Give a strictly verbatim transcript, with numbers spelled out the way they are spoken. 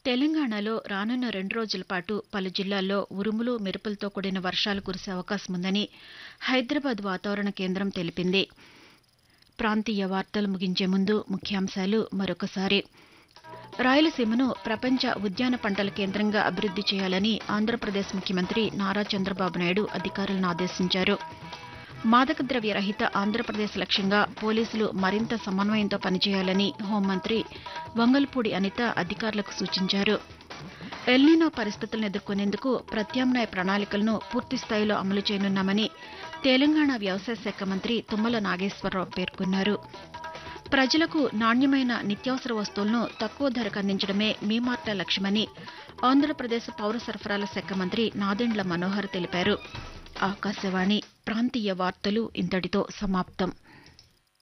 తెలంగాణలో రానున్న రెండు రోజుల పాటు పలు జిల్లాల్లో ఉరుములు మెరుపులతో కూడిన వర్షాలు కురిసే అవకాశముందని హైదరాబాద్ వాతావరణ కేంద్రం తెలిపింది. ప్రాంతీయ వార్తలు ముగించే ముందు ముఖ్యాంశాలు మరొకసారి. రాయలసీమను ప్రపంచ ఉద్యాన పంటల కేంద్రంగా అభివృద్ది చేయాలని ఆంధ్రప్రదేశ్ ముఖ్యమంత్రి నారా చంద్రబాబు నాయుడు అధికారులను ఆదేశించారు. మాదక ద్రవ్య రహిత ఆంధ్రప్రదేశ్ లక్ష్యంగా పోలీసులు మరింత సమన్వయంతో పనిచేయాలని హోంమంత్రి వంగల్పూడి అనిత అధికారులకు సూచించారు. ఎల్నినో పరిస్థితులను ఎదుర్కొనేందుకు ప్రత్యామ్నాయ ప్రణాళికలను పూర్తిస్థాయిలో అమలు చేయనున్నామని తెలంగాణ వ్యవసాయ శాఖ మంత్రి తుమ్మల నాగేశ్వరరావు పేర్కొన్నారు. ప్రజలకు నాణ్యమైన నిత్యావసర వస్తువులను తక్కువ ధరకు అందించడమే మీమార్ట లక్ష్యమని ఆంధ్రప్రదేశ్ పౌర సరఫరాల శాఖ మంత్రి నాదెండ్ల మనోహర్ తెలిపారు. ఆకాశవాణి ప్రాంతీయ వార్తలు ఇంతటితో సమాప్తం.